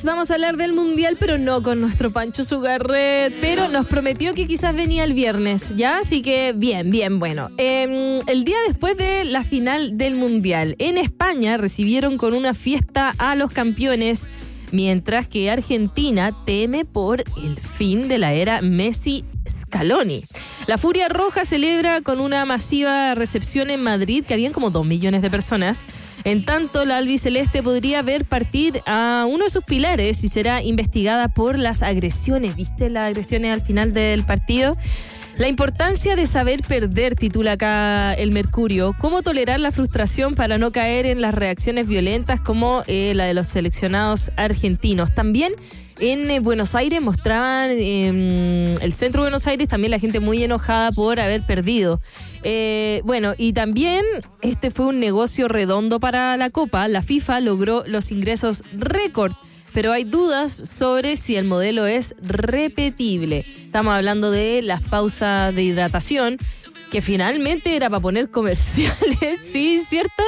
vamos a hablar del Mundial, pero no con nuestro Pancho Sugarret, pero nos prometió que quizás venía el viernes, ¿ya? Así que bien, bueno. El día después de la final del Mundial, en España recibieron con una fiesta a los campeones, mientras que Argentina teme por el fin de la era Messi-Scaloni. La Furia Roja celebra con una masiva recepción en Madrid, que habían como 2 millones de personas. En tanto, la albiceleste podría ver partir a uno de sus pilares y será investigada por las agresiones. ¿Viste las agresiones al final del partido? La importancia de saber perder, titula acá el Mercurio. ¿Cómo tolerar la frustración para no caer en las reacciones violentas como la de los seleccionados argentinos? También en Buenos Aires mostraban, el centro de Buenos Aires, también la gente muy enojada por haber perdido. Bueno, y también este fue un negocio redondo para la Copa. La FIFA logró los ingresos récord, pero hay dudas sobre si el modelo es repetible. Estamos hablando de las pausas de hidratación, que finalmente era para poner comerciales, ¿sí? ¿Cierto?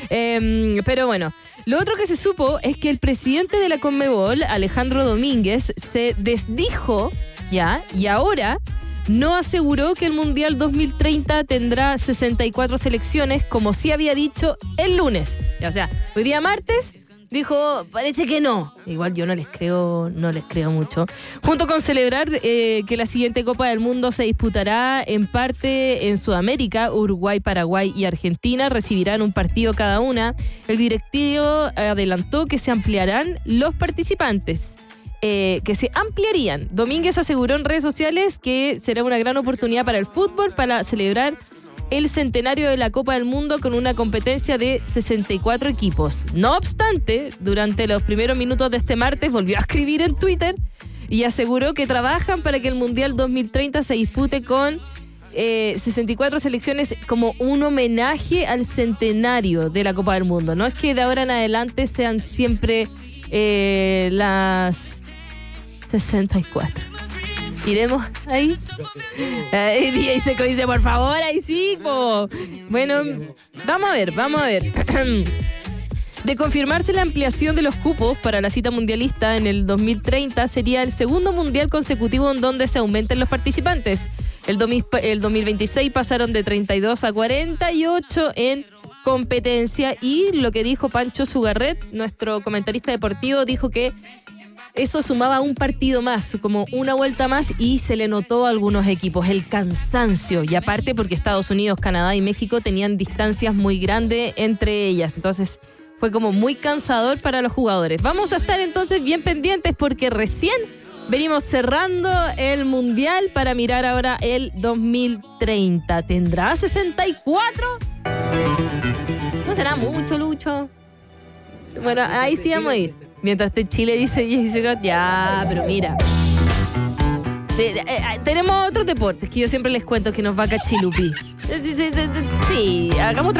Pero bueno, lo otro que se supo es que el presidente de la Conmebol, Alejandro Domínguez, se desdijo, ¿ya? Y ahora no aseguró que el Mundial 2030 tendrá 64 selecciones, como sí había dicho el lunes. O sea, hoy día martes dijo, parece que no. Igual yo no les creo mucho. Junto con celebrar que la siguiente Copa del Mundo se disputará en parte en Sudamérica, Uruguay, Paraguay y Argentina recibirán un partido cada una. El directivo adelantó que se ampliarán los participantes. Que se ampliarían. Domínguez aseguró en redes sociales que será una gran oportunidad para el fútbol para celebrar el centenario de la Copa del Mundo con una competencia de 64 equipos. No obstante, durante los primeros minutos de este martes volvió a escribir en Twitter y aseguró que trabajan para que el Mundial 2030 se dispute con 64 selecciones como un homenaje al centenario de la Copa del Mundo. No es que de ahora en adelante sean siempre las 64. Iremos ahí. Y Seco dice, por favor, ahí sí, po. Bueno, vamos a ver. De confirmarse la ampliación de los cupos para la cita mundialista en el 2030, sería el segundo mundial consecutivo en donde se aumenten los participantes. El 2026 pasaron de 32 a 48 en competencia, y lo que dijo Pancho Sugarret, nuestro comentarista deportivo, dijo que eso sumaba un partido más, como una vuelta más, y se le notó a algunos equipos el cansancio, y aparte porque Estados Unidos, Canadá y México tenían distancias muy grandes entre ellas, entonces fue como muy cansador para los jugadores. Vamos a estar entonces bien pendientes porque recién venimos cerrando el Mundial para mirar ahora el 2030. ¿Tendrá 64? No será mucho, Lucho. Bueno, ahí sí vamos a ir. Mientras Chile dice, ya, pero mira. Tenemos otros deportes que yo siempre les cuento que nos va a cachilupi. Sí, hagamos